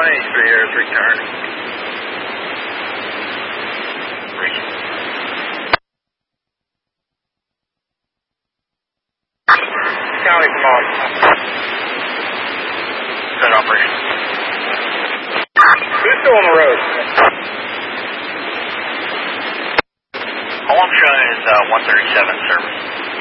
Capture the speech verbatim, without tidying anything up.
one eighty-three here is return. County from on. Good operation. Who's still on the road? All I'm showing is uh, one thirty-seven service.